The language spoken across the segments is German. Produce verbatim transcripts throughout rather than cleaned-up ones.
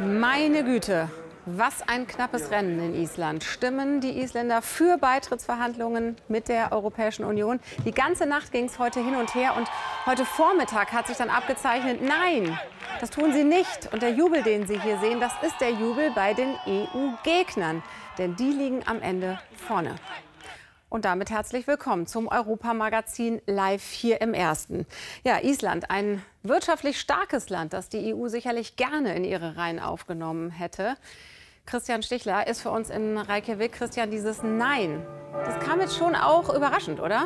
Meine Güte, was ein knappes Rennen in Island. Stimmen die Isländer für Beitrittsverhandlungen mit der Europäischen Union? Die ganze Nacht ging es heute hin und her und heute Vormittag hat sich dann abgezeichnet, nein, das tun sie nicht. Und der Jubel, den Sie hier sehen, das ist der Jubel bei den E U-Gegnern, denn die liegen am Ende vorne. Und damit herzlich willkommen zum Europamagazin live hier im Ersten. Ja, Island, ein wirtschaftlich starkes Land, das die E U sicherlich gerne in ihre Reihen aufgenommen hätte. Christian Stichler ist für uns in Reykjavik. Christian, dieses Nein, das kam jetzt schon auch überraschend, oder?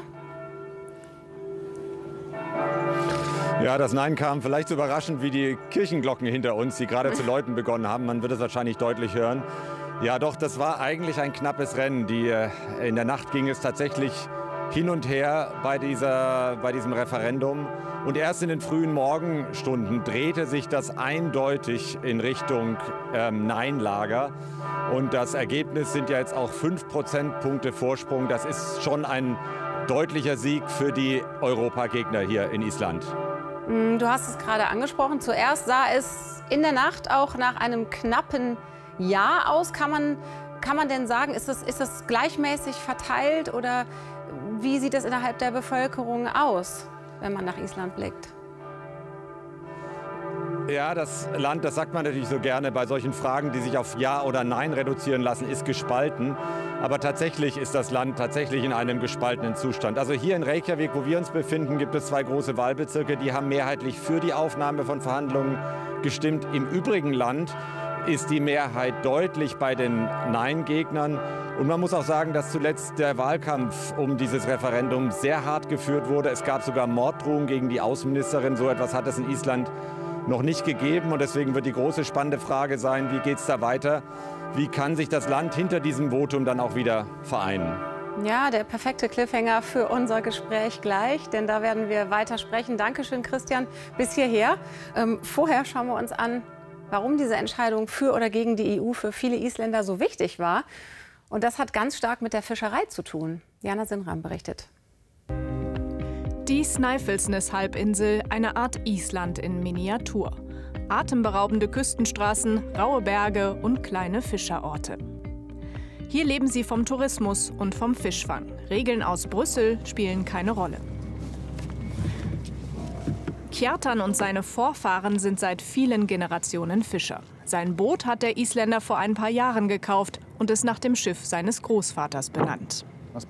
Ja, das Nein kam vielleicht so überraschend wie die Kirchenglocken hinter uns, die gerade zu läuten begonnen haben. Man wird es wahrscheinlich deutlich hören. Ja, doch, das war eigentlich ein knappes Rennen. Die, in der Nacht ging es tatsächlich hin und her bei, dieser, bei diesem Referendum. Und erst in den frühen Morgenstunden drehte sich das eindeutig in Richtung ähm, Nein-Lager. Und das Ergebnis sind ja jetzt auch fünf Prozentpunkte Vorsprung. Das ist schon ein deutlicher Sieg für die Europagegner hier in Island. Du hast es gerade angesprochen. Zuerst sah es in der Nacht auch nach einem knappen Ja aus. Kann man, kann man denn sagen, ist das, ist das gleichmäßig verteilt oder wie sieht es innerhalb der Bevölkerung aus, wenn man nach Island blickt? Ja, das Land, das sagt man natürlich so gerne bei solchen Fragen, die sich auf Ja oder Nein reduzieren lassen, ist gespalten. Aber tatsächlich ist das Land tatsächlich in einem gespaltenen Zustand. Also hier in Reykjavik, wo wir uns befinden, gibt es zwei große Wahlbezirke, die haben mehrheitlich für die Aufnahme von Verhandlungen gestimmt. Im übrigen Land ist die Mehrheit deutlich bei den Nein-Gegnern. Und man muss auch sagen, dass zuletzt der Wahlkampf um dieses Referendum sehr hart geführt wurde. Es gab sogar Morddrohungen gegen die Außenministerin. So etwas hat es in Island noch nicht gegeben. Und deswegen wird die große spannende Frage sein, wie geht es da weiter? Wie kann sich das Land hinter diesem Votum dann auch wieder vereinen? Ja, der perfekte Cliffhanger für unser Gespräch gleich, denn da werden wir weiter sprechen. Dankeschön, Christian, bis hierher. Ähm, vorher schauen wir uns an, warum diese Entscheidung für oder gegen die E U für viele Isländer so wichtig war. Und das hat ganz stark mit der Fischerei zu tun. Jana Sinram berichtet. Die Snæfellsnes-Halbinsel, eine Art Island in Miniatur. Atemberaubende Küstenstraßen, raue Berge und kleine Fischerorte. Hier leben sie vom Tourismus und vom Fischfang. Regeln aus Brüssel spielen keine Rolle. Kjartan und seine Vorfahren sind seit vielen Generationen Fischer. Sein Boot hat der Isländer vor ein paar Jahren gekauft und ist nach dem Schiff seines Großvaters benannt.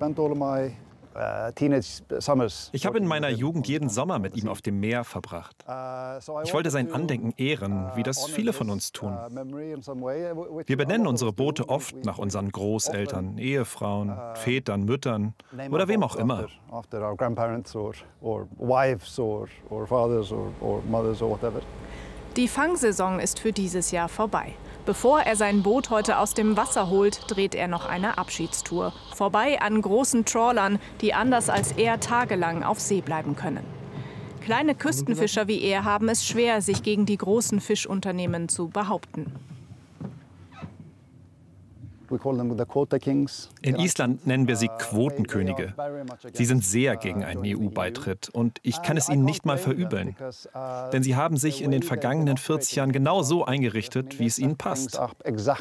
Ich habe in meiner Jugend jeden Sommer mit ihm auf dem Meer verbracht. Ich wollte sein Andenken ehren, wie das viele von uns tun. Wir benennen unsere Boote oft nach unseren Großeltern, Ehefrauen, Vätern, Müttern oder wem auch immer. Die Fangsaison ist für dieses Jahr vorbei. Bevor er sein Boot heute aus dem Wasser holt, dreht er noch eine Abschiedstour. Vorbei an großen Trawlern, die anders als er tagelang auf See bleiben können. Kleine Küstenfischer wie er haben es schwer, sich gegen die großen Fischunternehmen zu behaupten. In Island nennen wir sie Quotenkönige. Sie sind sehr gegen einen E U-Beitritt und ich kann es ihnen nicht mal verübeln. Denn sie haben sich in den vergangenen vierzig Jahren genau so eingerichtet, wie es ihnen passt.